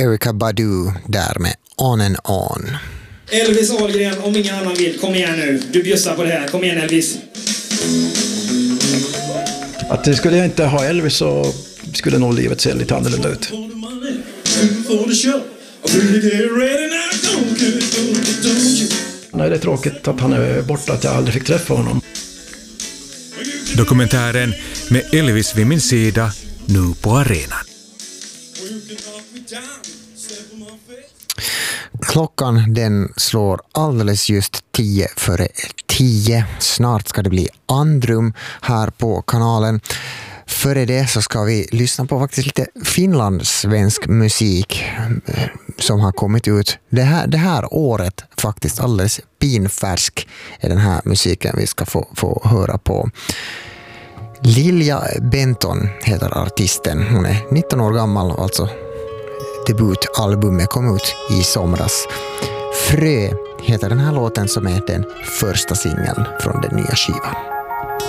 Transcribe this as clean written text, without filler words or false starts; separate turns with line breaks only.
Erykah Badu där med On and On.
Elvis Ahlgren, om ingen annan vill. Kom igen nu. Du bjussar på det här. Kom igen Elvis.
Att skulle jag inte ha Elvis så skulle nog livet se lite annorlunda ut. Nej, det är tråkigt att han är borta, att jag aldrig fick träffa honom.
Dokumentären med Elvis vid min sida, nu på arenan.
Klockan den slår alldeles just 10:10. Snart ska det bli andrum här på kanalen. Före det så ska vi lyssna på faktiskt lite finlandssvensk musik som har kommit ut det här året. Faktiskt alldeles pinfärsk är den här musiken vi ska få höra på. Lilja Benton heter artisten. Hon är 19 år gammal, alltså debutalbumet kom ut i somras. Frö heter den här låten som är den första singeln från den nya skivan.